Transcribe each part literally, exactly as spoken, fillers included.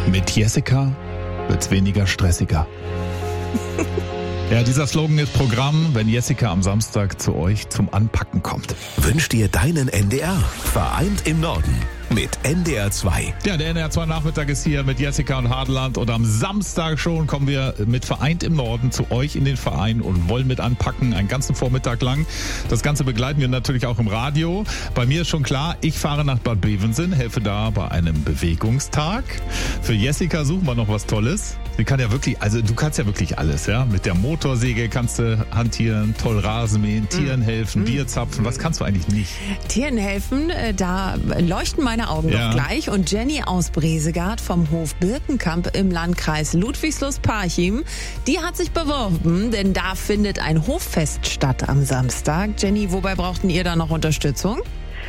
Mit Jessica wird's weniger stressiger. Ja, dieser Slogan ist Programm, wenn Jessica am Samstag zu euch zum Anpacken kommt. Wünsch dir deinen N D R. Vereint im Norden mit N D R zwei. Ja, der N D R zwei Nachmittag ist hier mit Jessica und Hadeland und am Samstag schon kommen wir mit Vereint im Norden zu euch in den Verein und wollen mit anpacken, einen ganzen Vormittag lang. Das Ganze begleiten wir natürlich auch im Radio. Bei mir ist schon klar, ich fahre nach Bad Bevensen, helfe da bei einem Bewegungstag. Für Jessica suchen wir noch was Tolles. Sie kann ja wirklich, also du kannst ja wirklich alles, ja. Mit der Motorsäge kannst du hantieren, toll Rasen mähen, Tieren helfen, Bier zapfen. Was kannst du eigentlich nicht? Tieren helfen, äh, da leuchten meine Augen Ja. doch gleich. Und Jenny aus Bresegard vom Hof Birkenkamp im Landkreis Ludwigslust-Parchim, die hat sich beworben, denn da findet ein Hoffest statt am Samstag. Jenny, wobei brauchten ihr da noch Unterstützung?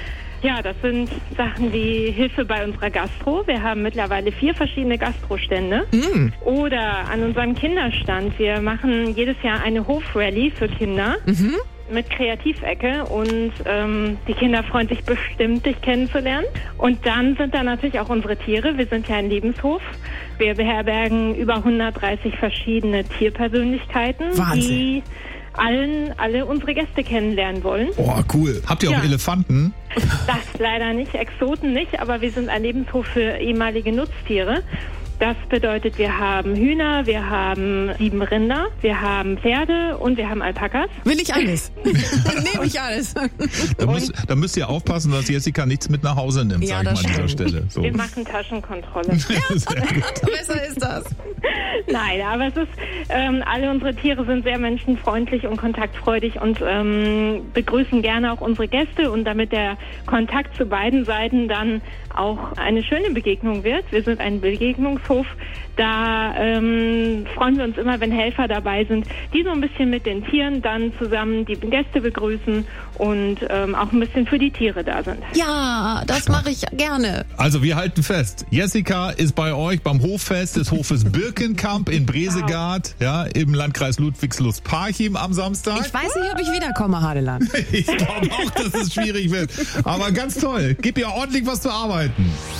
Ja, das sind Sachen wie Hilfe bei unserer Gastro. Wir haben mittlerweile vier verschiedene Gastrostände. Mm. Oder an unserem Kinderstand. Wir machen jedes Jahr eine Hofrallye für Kinder. Mhm. Mit Kreativecke und ähm, die Kinder freuen sich bestimmt, dich kennenzulernen. Und dann sind da natürlich auch unsere Tiere. Wir sind ja ein Lebenshof. Wir beherbergen über hundertdreißig verschiedene Tierpersönlichkeiten, Wahnsinn. die allen, alle unsere Gäste kennenlernen wollen. Oh, cool. Habt ihr auch Ja. Elefanten? Das leider nicht, Exoten nicht, aber wir sind ein Lebenshof für ehemalige Nutztiere. Das bedeutet, wir haben Hühner, wir haben sieben Rinder, wir haben Pferde und wir haben Alpakas. Will ich alles. Nehme ich alles. Da, muss, da müsst ihr aufpassen, dass Jessica nichts mit nach Hause nimmt, Ja, sag ich mal das an dieser stimmt. Stelle. So. Wir machen Taschenkontrolle. Sehr gut. Besser ist das. Nein, aber es ist, ähm, alle unsere Tiere sind sehr menschenfreundlich und kontaktfreudig und ähm, begrüßen gerne auch unsere Gäste, und damit der Kontakt zu beiden Seiten dann auch eine schöne Begegnung wird. Wir sind ein Begegnungshof. Da ähm, freuen wir uns immer, wenn Helfer dabei sind, die so ein bisschen mit den Tieren dann zusammen die Gäste begrüßen und ähm, auch ein bisschen für die Tiere da sind. Ja, das mache ich gerne. Also wir halten fest, Jessica ist bei euch beim Hoffest des Hofes Birkenkamp in Bresegard, ja, im Landkreis Ludwigslust-Parchim am Samstag. Ich weiß nicht, ob ich wiederkomme, Hadeland. Ich glaube auch, dass es schwierig wird. Aber ganz toll. Gib ihr ordentlich was zu arbeiten.